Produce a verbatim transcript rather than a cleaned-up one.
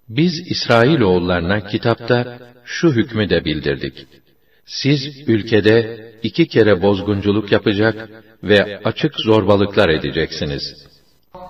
Biz İsrailoğullarına kitapta şu hükmü de bildirdik. Siz ülkede iki kere bozgunculuk yapacak ve açık zorbalıklar edeceksiniz.